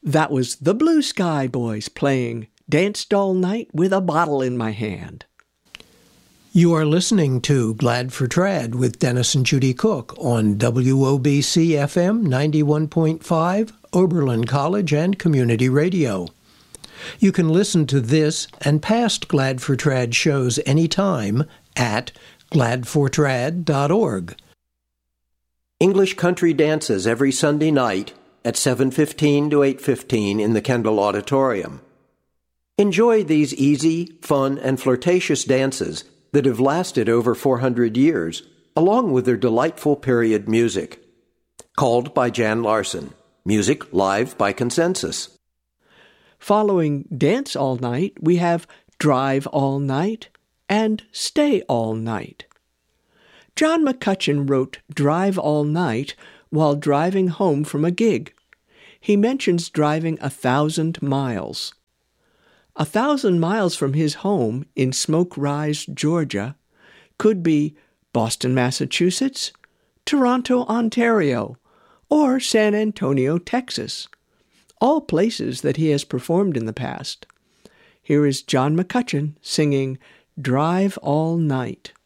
That was the Blue Sky Boys playing Danced All Night with a Bottle in My Hand. You are listening to Glad for Trad with Dennis and Judy Cook on WOBC FM 91.5, Oberlin College and Community Radio. You can listen to this and past Glad for Trad shows anytime at gladfortrad.org. English Country dances every Sunday night at 7:15 to 8:15 in the Kendall Auditorium. Enjoy these easy, fun, and flirtatious dances that have lasted over 400 years, along with their delightful period music. Called by Jan Larson. Music live by consensus. Following Dance All Night, we have Drive All Night and Stay All Night. John McCutcheon wrote Drive All Night while driving home from a gig. He mentions driving 1,000 miles. 1,000 miles from his home in Smoke Rise, Georgia, could be Boston, Massachusetts, Toronto, Ontario, or San Antonio, Texas, all places that he has performed in the past. Here is John McCutcheon singing Drive All Night.